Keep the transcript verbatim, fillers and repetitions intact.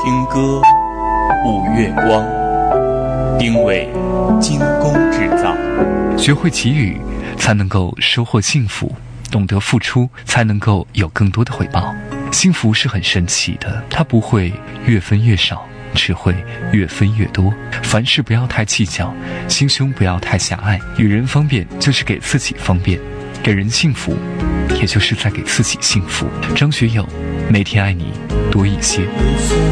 听歌，舞月光。丁伟精工制造。 学会给予，才能够收获幸福；懂得付出，才能够有更多的回报。幸福是很神奇的，它不会越分越少，只会越分越多。凡事不要太计较，心胸不要太狭隘。与人方便，就是给自己方便；给人幸福，也就是在给自己幸福。张学友，每天爱你多一些。